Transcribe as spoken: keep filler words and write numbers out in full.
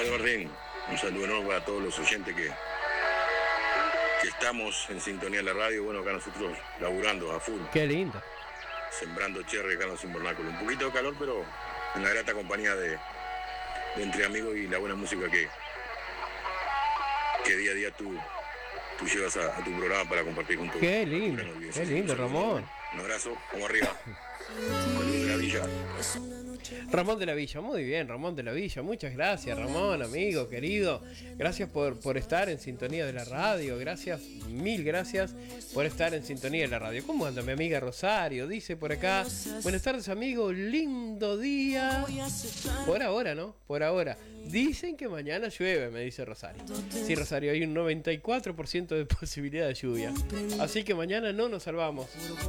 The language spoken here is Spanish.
tardes, Martín. Un saludo enorme para todos los oyentes que, que estamos en sintonía en la radio. Bueno, acá nosotros laburando a full. Qué lindo. Sembrando cherry acá en los invernáculos. Un poquito de calor, pero en la grata compañía de, de entre amigos y la buena música que, que día a día tú, tú llevas a, a tu programa para compartir con todos. Qué lindo, qué lindo, Ramón. Un abrazo, vamos arriba. Saludos de la Villa. Ramón de la Villa, muy bien, Ramón de la Villa, muchas gracias, Ramón, amigo, querido, gracias por, por estar en sintonía de la radio, gracias, mil gracias por estar en sintonía de la radio. ¿Cómo anda mi amiga Rosario? Dice por acá, buenas tardes, amigo, lindo día, por ahora, ¿no? Por ahora. Dicen que mañana llueve, me dice Rosario. Sí, Rosario, hay un noventa y cuatro por ciento de posibilidad de lluvia, así que mañana no nos salvamos.